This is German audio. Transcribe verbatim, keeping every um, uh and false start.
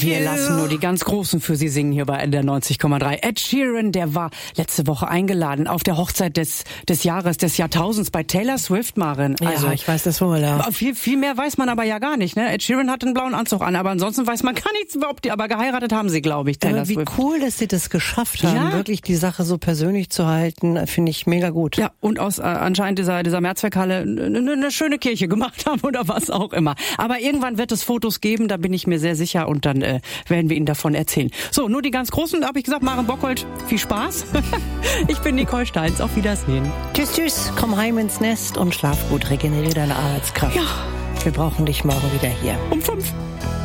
Wir lassen nur die ganz Großen für Sie singen hier bei N D R neunzig Komma drei. Ed Sheeran, der war letzte Woche eingeladen auf der Hochzeit des des Jahres, des Jahrtausends bei Taylor Swift, Maren. Also, ja, ich weiß das wohl, ja. Viel, viel mehr weiß man aber ja gar nicht, ne? Ed Sheeran hat einen blauen Anzug an, aber ansonsten weiß man gar nichts überhaupt. Aber geheiratet haben sie, glaube ich, Taylor aber wie Swift. Cool, dass sie das geschafft haben, ja. wirklich die Sache so persönlich zu halten, finde ich mega gut. Ja, und aus äh, anscheinend dieser dieser Mehrzweckhalle eine ne schöne Kirche gemacht haben oder was auch immer. Aber irgendwann wird es Fotos geben, da bin ich mir sehr sicher, und dann äh, werden wir Ihnen davon erzählen. So, nur die ganz Großen, da habe ich gesagt, Maren Bockholt, viel Spaß. Ich bin Nicole Steins, auf Wiedersehen. Tschüss, tschüss, komm heim ins Nest und schlaf gut, regeneriere deine Arbeitskraft. Ja. Wir brauchen dich morgen wieder hier. Um fünf.